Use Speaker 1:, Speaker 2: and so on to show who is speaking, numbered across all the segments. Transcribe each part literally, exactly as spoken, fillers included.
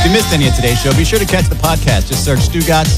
Speaker 1: If you missed any of today's show, be sure to catch the podcast. Just search Stugotz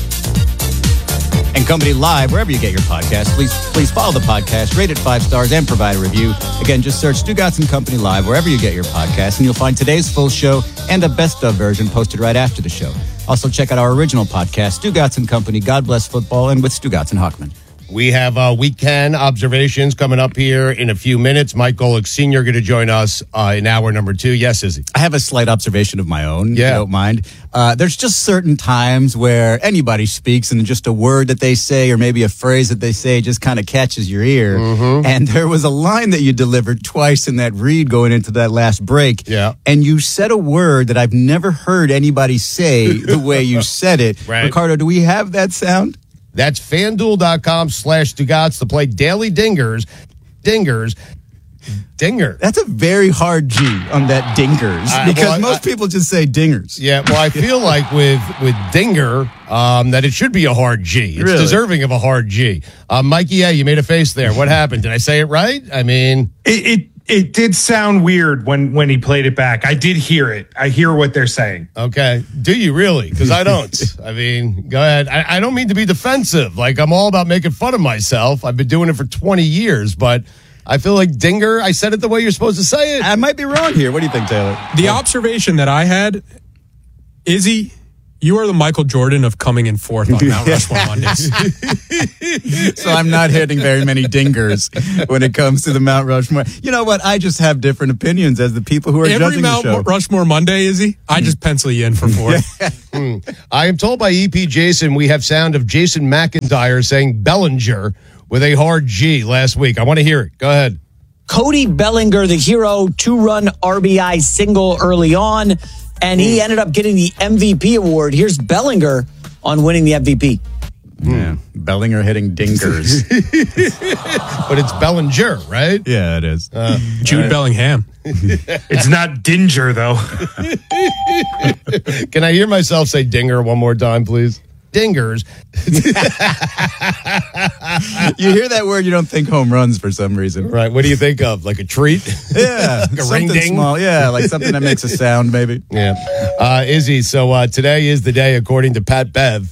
Speaker 1: and Company Live wherever you get your podcast. Please, please follow the podcast, rate it five stars, and provide a review. Again, just search Stugotz and Company Live wherever you get your podcast, and you'll find today's full show and a best of version posted right after the show. Also, check out our original podcast, Stugotz and Company, God Bless Football, and with Stugotz and Hochman.
Speaker 2: We have uh, weekend observations coming up here in a few minutes. Mike Golick Senior going to join us uh, in hour number two. Yes, Izzy?
Speaker 1: I have a slight observation of my own,
Speaker 2: yeah.
Speaker 1: if you don't mind. Uh, there's just certain times where anybody speaks and just a word that they say or maybe a phrase that they say just kind of catches your ear.
Speaker 2: Mm-hmm.
Speaker 1: And there was a line that you delivered twice in that read going into that last break.
Speaker 2: Yeah.
Speaker 1: And you said a word that I've never heard anybody say the way you said it.
Speaker 2: Right.
Speaker 1: Ricardo, do we have that sound?
Speaker 2: That's FanDuel.com slash Stugotz to play Daily Dingers. Dingers. Dinger.
Speaker 1: That's a very hard G on that dingers
Speaker 2: Uh,
Speaker 1: because
Speaker 2: well,
Speaker 1: most
Speaker 2: I,
Speaker 1: people just say dingers.
Speaker 2: Yeah, well, I feel like with with Dinger um, that it should be a hard G. It's
Speaker 1: Really?
Speaker 2: deserving of a hard G. Uh, Mikey, yeah, you made a face there. What happened? Did I say it right? I mean...
Speaker 3: It, it it did sound weird when, when he played it back. I did hear it. I hear what they're saying.
Speaker 2: Okay. Do you really? Because I don't. I mean, go ahead. I, I don't mean to be defensive. Like, I'm all about making fun of myself. I've been doing it for twenty years, but I feel like Dinger, I said it the way you're supposed to say it.
Speaker 1: I might be wrong here. What do you think, Taylor?
Speaker 4: The observation that I had, Izzy, you are the Michael Jordan of coming in fourth on Mount Rushmore Mondays.
Speaker 1: So I'm not hitting very many dingers when it comes to the Mount Rushmore. You know what? I just have different opinions as the people who are
Speaker 4: Every
Speaker 1: judging
Speaker 4: Mount
Speaker 1: the show.
Speaker 4: Rushmore Monday, Izzy, I just pencil you in for fourth.
Speaker 2: I am told by E P Jason we have sound of Jason McIntyre saying Bellinger with a hard G last week. I want to hear it. Go ahead.
Speaker 5: Cody Bellinger, the hero, two-run R B I single early on, and he ended up getting the M V P award. Here's Bellinger on winning the M V P.
Speaker 1: Yeah, Bellinger hitting dingers.
Speaker 2: But it's Bellinger, right?
Speaker 1: Yeah, it is.
Speaker 2: Uh,
Speaker 4: Jude
Speaker 2: right.
Speaker 4: Bellingham.
Speaker 3: It's not Dinger, though.
Speaker 2: Can I hear myself say Dinger one more time, please? Dingers.
Speaker 1: You hear that word, you don't think home runs for some reason.
Speaker 2: Right. What do you think of? Like a treat?
Speaker 1: Yeah,
Speaker 2: Like a
Speaker 1: something
Speaker 2: ring ding?
Speaker 1: small. Yeah, like something that makes a sound, maybe.
Speaker 2: Yeah. Uh, Izzy, so uh, today is the day, according to Pat Bev,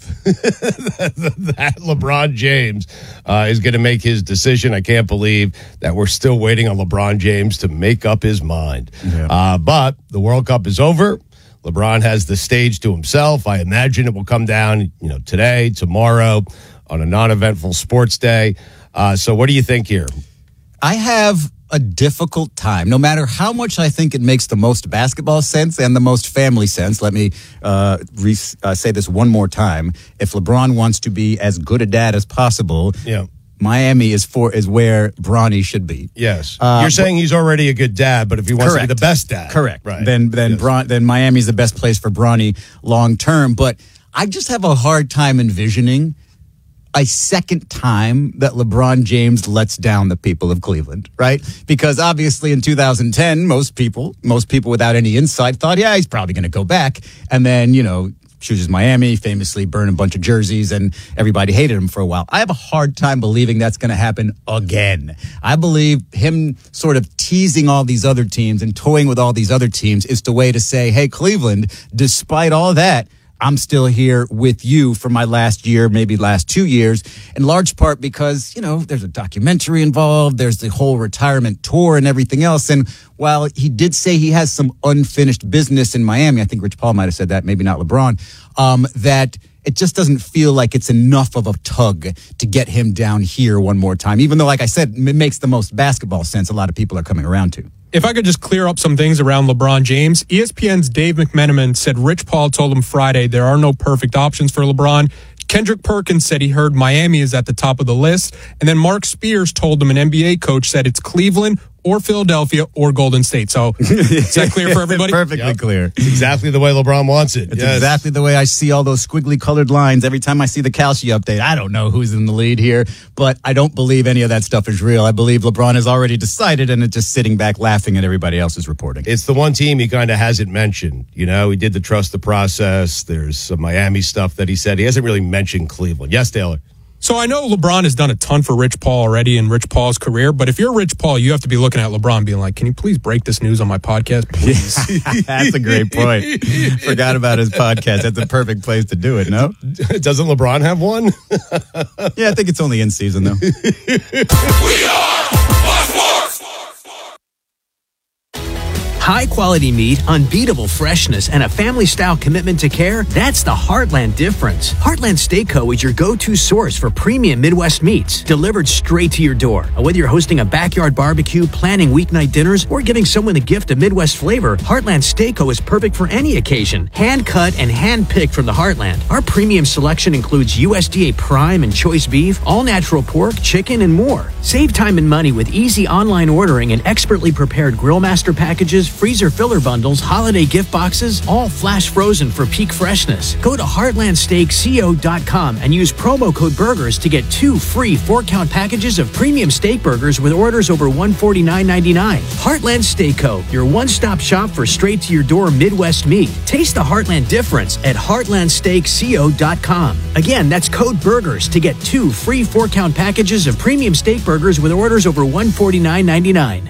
Speaker 2: that LeBron James uh, is going to make his decision. I can't believe that we're still waiting on LeBron James to make up his mind.
Speaker 1: Yeah.
Speaker 2: Uh, but the World Cup is over. LeBron has the stage to himself. I imagine it will come down, you know, today, tomorrow, on a non-eventful sports day. Uh, so what do you think here?
Speaker 1: I have a difficult time, no matter how much I think it makes the most basketball sense and the most family sense. Let me uh, re- uh, say this one more time. If LeBron wants to be as good a dad as possible,
Speaker 2: Yeah.
Speaker 1: Miami is for is where Bronny should be.
Speaker 2: Yes.
Speaker 1: Uh,
Speaker 2: You're saying he's already a good dad, but if he wants
Speaker 1: Correct.
Speaker 2: to be the best dad.
Speaker 1: Correct.
Speaker 2: Right.
Speaker 1: Then then
Speaker 2: Yes.
Speaker 1: Bron- then Miami's the best place for Bronny long term. But I just have a hard time envisioning a second time that LeBron James lets down the people of Cleveland, right? Because obviously in two thousand ten, most people, most people without any insight thought, yeah, he's probably going to go back. And then, you know, chooses Miami, famously burn a bunch of jerseys, and everybody hated him for a while. I have a hard time believing that's going to happen again. I believe him sort of teasing all these other teams and toying with all these other teams is the way to say, hey, Cleveland, despite all that, I'm still here with you for my last year, maybe last two years, in large part because, you know, there's a documentary involved. There's the whole retirement tour and everything else. And while he did say he has some unfinished business in Miami, I think Rich Paul might have said that, maybe not LeBron, um, that it just doesn't feel like it's enough of a tug to get him down here one more time, even though, like I said, it makes the most basketball sense a lot of people are coming around to.
Speaker 4: If I could just clear up some things around LeBron James, E S P N's Dave McMenamin said Rich Paul told him Friday there are no perfect options for LeBron. Kendrick Perkins said he heard Miami is at the top of the list. And then Mark Spears told him an N B A coach said it's Cleveland or Philadelphia or Golden State. So is that clear for everybody?
Speaker 1: Perfectly
Speaker 2: Yep.
Speaker 1: clear.
Speaker 2: It's exactly the way LeBron wants it.
Speaker 1: It's
Speaker 2: Yes.
Speaker 1: exactly the way I see all those squiggly colored lines every time I see the Calci update. I don't know who's in the lead here, but I don't believe any of that stuff is real. I believe LeBron has already decided and it's just sitting back laughing at everybody else's reporting.
Speaker 2: It's the one team he kind of hasn't mentioned. You know, he did the trust the process. There's some Miami stuff that he said. He hasn't really mentioned Cleveland. Yes, Taylor.
Speaker 4: So I know LeBron has done a ton for Rich Paul already in Rich Paul's career, but if you're Rich Paul, you have to be looking at LeBron being like, can you please break this news on my podcast, please?
Speaker 1: That's a great point. Forgot about his podcast. That's a perfect place to do it, no?
Speaker 2: Doesn't LeBron have one?
Speaker 1: Yeah, I think it's only in season, though.
Speaker 6: We are Fox Sports!
Speaker 7: High quality meat, unbeatable freshness, and a family style commitment to care. That's the Heartland difference. Heartland Steak Co. is your go to source for premium Midwest meats delivered straight to your door. Whether you're hosting a backyard barbecue, planning weeknight dinners, or giving someone the gift of Midwest flavor, Heartland Steak Co. is perfect for any occasion. Hand cut and hand picked from the Heartland. Our premium selection includes U S D A prime and choice beef, all natural pork, chicken, and more. Save time and money with easy online ordering and expertly prepared grill master packages, freezer filler bundles, holiday gift boxes, all flash frozen for peak freshness. Go to heartland steak co dot com and use promo code BURGERS to get two free four-count packages of premium steak burgers with orders over one hundred forty-nine ninety-nine. Heartland Steak Co., your one-stop shop for straight-to-your-door Midwest meat. Taste the Heartland difference at heartland steak co dot com. Again, that's code BURGERS to get two free four-count packages of premium steak burgers with orders over one hundred forty-nine ninety-nine.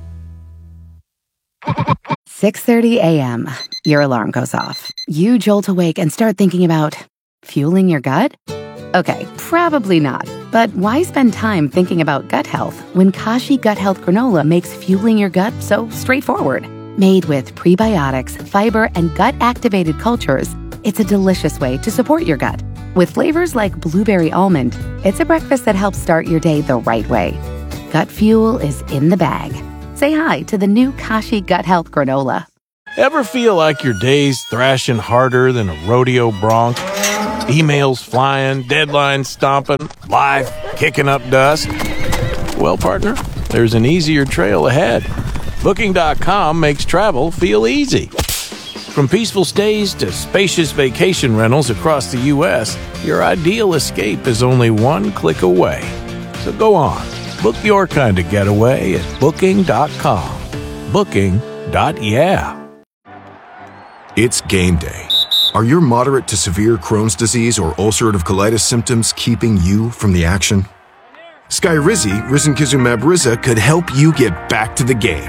Speaker 8: six thirty a.m. Your alarm goes off. You jolt awake and start thinking about fueling your gut? Okay, probably not. But why spend time thinking about gut health when Kashi Gut Health Granola makes fueling your gut so straightforward? Made with prebiotics, fiber, and gut-activated cultures, it's a delicious way to support your gut. With flavors like blueberry almond, it's a breakfast that helps start your day the right way. Gut fuel is in the bag. Say hi to the new Kashi Gut Health Granola.
Speaker 9: Ever feel like your day's thrashing harder than a rodeo bronc? Emails flying, deadlines stomping, life kicking up dust? Well, partner, there's an easier trail ahead. Booking dot com makes travel feel easy. From peaceful stays to spacious vacation rentals across the U S, your ideal escape is only one click away. So go on. Book your kind of getaway at booking dot com. Booking. Yeah.
Speaker 10: It's game day. Are your moderate to severe Crohn's disease or ulcerative colitis symptoms keeping you from the action? Skyrizi, risankizumab Riza, could help you get back to the game.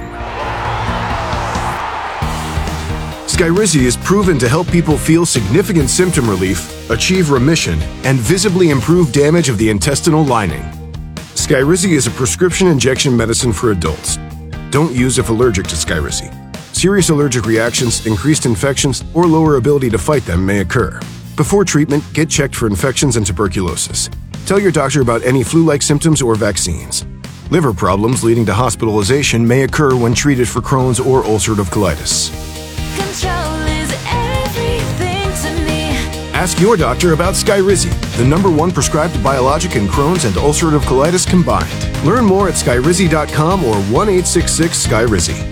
Speaker 10: Skyrizi is proven to help people feel significant symptom relief, achieve remission, and visibly improve damage of the intestinal lining. Skyrizi is a prescription injection medicine for adults. Don't use if allergic to Skyrizi. Serious allergic reactions, increased infections, or lower ability to fight them may occur. Before treatment, get checked for infections and tuberculosis. Tell your doctor about any flu-like symptoms or vaccines. Liver problems leading to hospitalization may occur when treated for Crohn's or ulcerative colitis.
Speaker 11: Control is everything to me.
Speaker 10: Ask your doctor about Skyrizi, the number one prescribed biologic in Crohn's and ulcerative colitis combined. Learn more at skyrizi dot com or one eight six six Skyrizi.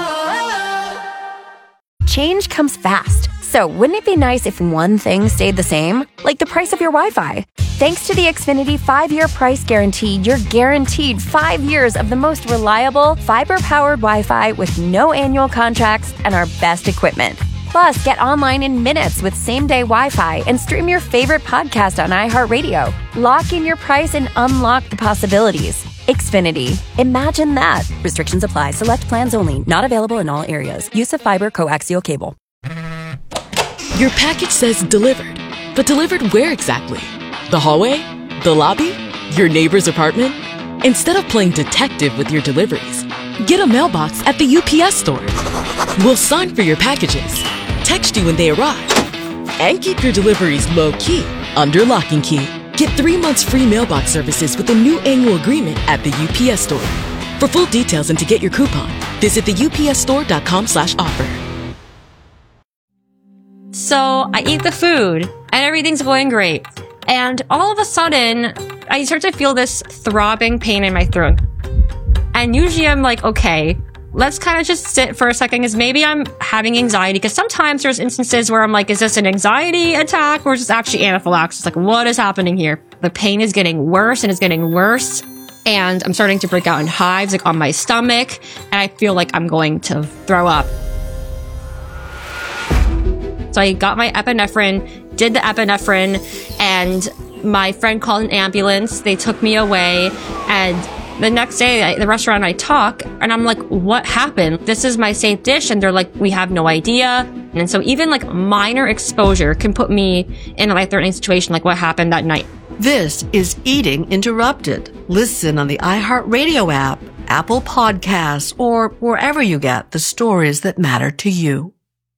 Speaker 12: Change comes fast, so wouldn't it be nice if one thing stayed the same? Like the price of your Wi-Fi. Thanks to the Xfinity five-year price guarantee, you're guaranteed five years of the most reliable, fiber-powered Wi-Fi with no annual contracts and our best equipment. Plus, get online in minutes with same-day Wi-Fi and stream your favorite podcast on iHeartRadio. Lock in your price and unlock the possibilities. Xfinity. Imagine that. Restrictions apply. Select plans only. Not available in all areas. Use of fiber coaxial cable.
Speaker 13: Your package says delivered. But delivered where exactly? The hallway? The lobby? Your neighbor's apartment? Instead of playing detective with your deliveries, get a mailbox at the U P S store. We'll sign for your packages, text you when they arrive, and keep your deliveries low-key under lock and key. Get three months free mailbox services with a new annual agreement at the U P S store. For full details and to get your coupon, visit the U P S store dot com slash offer.
Speaker 14: So I eat the food and everything's going great. And all of a sudden, I start to feel this throbbing pain in my throat. And usually I'm like, okay, let's kind of just sit for a second because maybe I'm having anxiety. Because sometimes there's instances where I'm like, is this an anxiety attack or is this actually anaphylaxis? Like, what is happening here? The pain is getting worse and it's getting worse. And I'm starting to break out in hives, like on my stomach. And I feel like I'm going to throw up. So I got my epinephrine, did the epinephrine, and My friend called an ambulance. They took me away. And the next day, I, the restaurant I talk, and I'm like, what happened? This is my safe dish. And they're like, we have no idea. And so even like minor exposure can put me in a life-threatening situation like what happened that night.
Speaker 15: This is Eating Interrupted. Listen on the iHeartRadio app, Apple Podcasts, or wherever you get the stories that matter to you.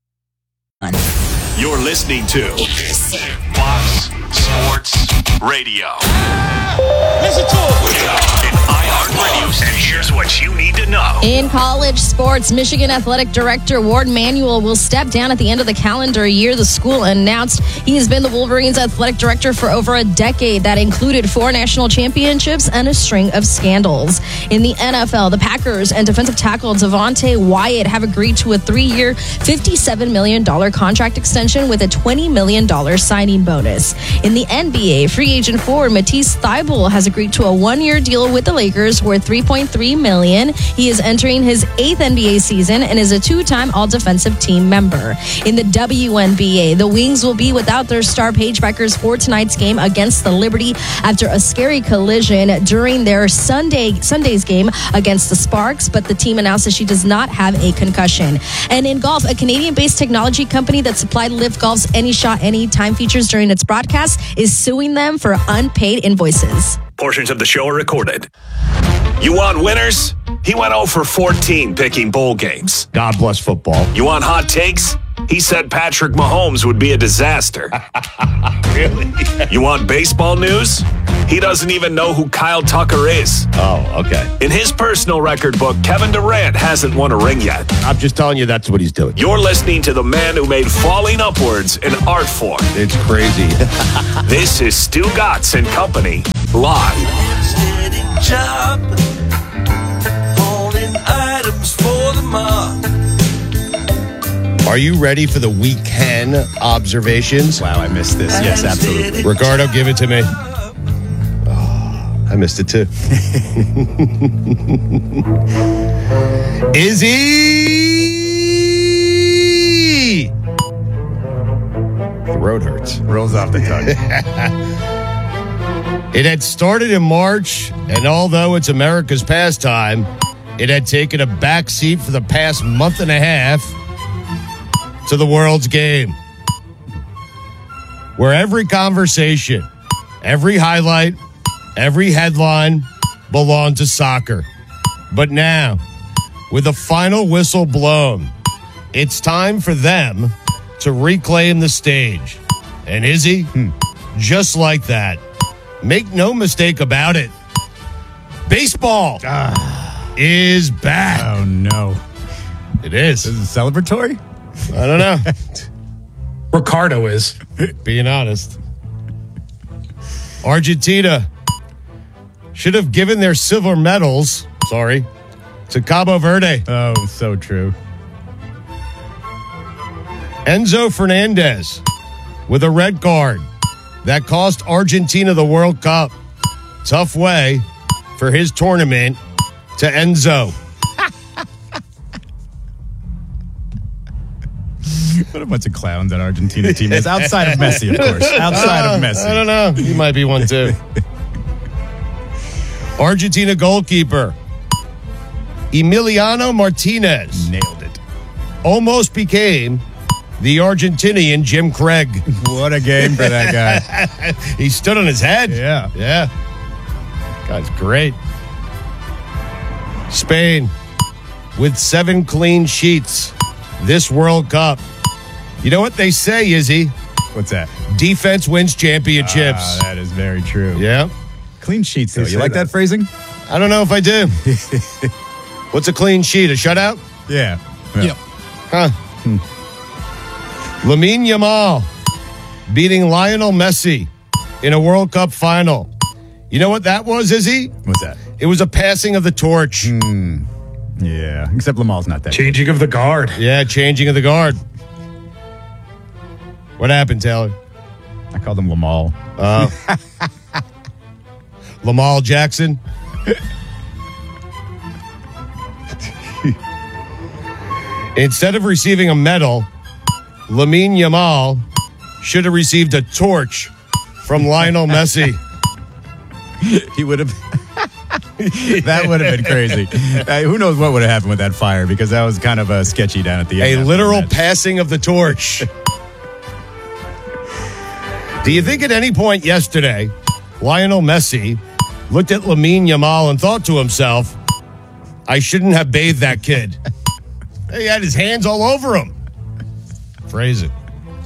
Speaker 6: You're listening to Fox Sports Radio. Listen to it. We are an iHeartRadio station. And here's what you need to know.
Speaker 16: In college sports, Michigan Athletic Director Ward Manuel will step down at the end of the calendar year. The school announced he has been the Wolverines athletic director for over a decade. That included four national championships and a string of scandals. In the N F L, the Packers and defensive tackle Devontae Wyatt have agreed to a three-year, fifty-seven million dollars contract extension with a twenty million dollars signing bonus. In the N B A, free agent forward Matisse Thybulle has agreed to a one-year deal with the Lakers worth three point three million dollars. He is entering his eighth N B A season and is a two-time all-defensive team member. In the W N B A, the Wings will be without their star pacemakers for tonight's game against the Liberty after a scary collision during their Sunday Sunday's game against the Sparks, but the team announced that she does not have a concussion. And in golf, a Canadian-based technology company that supplied Live Golf's Any Shot, Any Time features during its broadcast is suing them for unpaid invoices.
Speaker 6: Portions of the show are recorded. You want winners? He went oh for fourteen picking bowl games.
Speaker 2: God bless football.
Speaker 6: You want hot takes? He said Patrick Mahomes would be a disaster.
Speaker 2: Really?
Speaker 6: You want baseball news? He doesn't even know who Kyle Tucker is.
Speaker 2: Oh, okay.
Speaker 6: In his personal record book, Kevin Durant hasn't won a ring yet.
Speaker 2: I'm just telling you that's what he's doing.
Speaker 6: You're listening to the man who made falling upwards an art form.
Speaker 2: It's crazy.
Speaker 6: This is Stu Gatz and Company, live.
Speaker 17: Job, holding items for the mob.
Speaker 2: Are you ready for the weekend observations?
Speaker 1: Wow, I missed this. Yes, absolutely.
Speaker 2: Ricardo, give it to me. Oh, I missed it too. Izzy! Throat hurts.
Speaker 1: Rolls off the tongue.
Speaker 2: It had started in March, and although it's America's pastime, it had taken a back seat for the past month and a half to the world's game, where every conversation, every highlight, every headline belonged to soccer. But now, with the final whistle blown, it's time for them to reclaim the stage. And Izzy, hmm. just like that, make no mistake about it, baseball ah. is back.
Speaker 1: Oh, no.
Speaker 2: It is.
Speaker 1: Is it celebratory?
Speaker 2: I don't know.
Speaker 3: Ricardo is.
Speaker 2: Being honest. Argentina should have given their silver medals, sorry, to Cabo Verde.
Speaker 1: Oh, so true.
Speaker 2: Enzo Fernandez with a red card that cost Argentina the World Cup. Tough way for his tournament to Enzo.
Speaker 1: What a bunch of clowns that Argentina team is. Outside of Messi, of course. Outside of Messi.
Speaker 2: I don't know. He might be one too. Argentina goalkeeper Emiliano Martinez
Speaker 1: nailed it.
Speaker 2: Almost became the Argentinian Jim Craig.
Speaker 1: What a game for that guy.
Speaker 2: He stood on his head.
Speaker 1: Yeah.
Speaker 2: Yeah. Guy's great. Spain with seven clean sheets this World Cup. You know what they say, Izzy?
Speaker 1: What's that?
Speaker 2: Defense wins championships.
Speaker 1: Ah, that is very true.
Speaker 2: Yeah.
Speaker 1: Clean sheets, though.
Speaker 2: They
Speaker 1: You like that. that phrasing?
Speaker 2: I don't know if I do. What's a clean sheet? A shutout?
Speaker 1: Yeah.
Speaker 4: Yeah.
Speaker 1: yeah.
Speaker 2: Huh. Hmm. Lamine Yamal beating Lionel Messi in a World Cup final. You know what that was, Izzy?
Speaker 1: What's that?
Speaker 2: It was a passing of the torch.
Speaker 1: Mm. Yeah, except Lamal's not that.
Speaker 3: Changing
Speaker 1: good.
Speaker 3: of the guard.
Speaker 2: Yeah, changing of the guard. What happened, Taylor?
Speaker 1: I called him Lamal.
Speaker 2: Uh, Lamal Jackson. Instead of receiving a medal, Lamine Yamal should have received a torch from Lionel Messi.
Speaker 1: He would have. That would have been crazy. Uh, who knows what would have happened with that fire, because that was kind of uh, sketchy down at the end.
Speaker 2: A literal passing of the torch. Do you think at any point yesterday, Lionel Messi looked at Lamine Yamal and thought to himself, I shouldn't have bathed that kid? He had his hands all over him. Phrase it.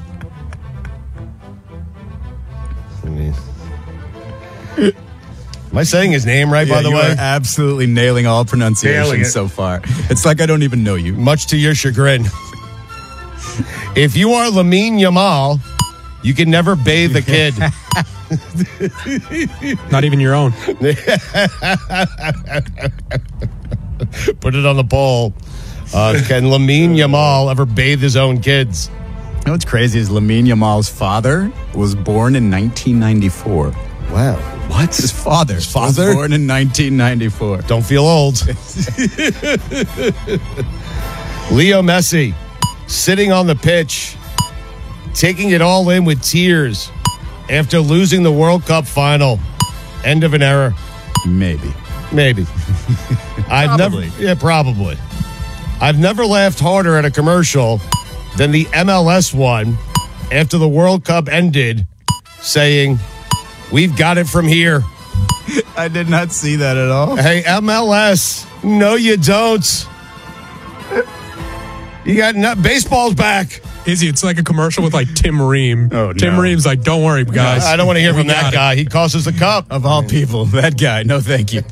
Speaker 2: Am I saying his name right,
Speaker 1: Yeah,
Speaker 2: by the
Speaker 1: you
Speaker 2: way?
Speaker 1: are absolutely nailing all
Speaker 2: Nailing
Speaker 1: pronunciations
Speaker 2: it.
Speaker 1: so far. It's like I don't even know you.
Speaker 2: Much to your chagrin. If you are Lamine Yamal, you can never bathe the kid.
Speaker 4: Not even your own.
Speaker 2: Put it on the poll. Uh, can Lamine Yamal ever bathe his own kids?
Speaker 1: You know what's crazy is Lamine Yamal's father was born in nineteen ninety-four.
Speaker 2: Wow.
Speaker 1: What? His father.
Speaker 2: His father?
Speaker 1: was born in nineteen ninety-four.
Speaker 2: Don't feel old. Leo Messi sitting on the pitch, taking it all in with tears after losing the World Cup final. End of an era.
Speaker 1: Maybe.
Speaker 2: Maybe. I've never. Yeah, probably. I've never laughed harder at a commercial than the M L S one after the World Cup ended, saying, "We've got it from here."
Speaker 1: I did not see that at all.
Speaker 2: Hey, M L S. No, you don't. You got no, baseball's back.
Speaker 4: Izzy, it's like a commercial with like Tim Ream.
Speaker 1: Oh, no.
Speaker 4: Tim Ream's like, don't worry, guys.
Speaker 2: I don't want to hear
Speaker 4: We
Speaker 2: from that
Speaker 4: got it."
Speaker 2: guy. He cost us the cup.
Speaker 1: Of all people, that guy. No, thank you.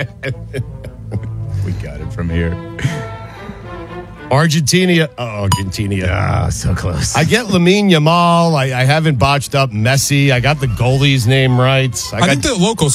Speaker 1: We got it from here.
Speaker 2: Argentina. Oh, Argentina.
Speaker 1: Ah, so close.
Speaker 2: I get Lamine Yamal. I, I haven't botched up Messi. I got the goalie's name right. I,
Speaker 4: I
Speaker 2: got
Speaker 4: think the locals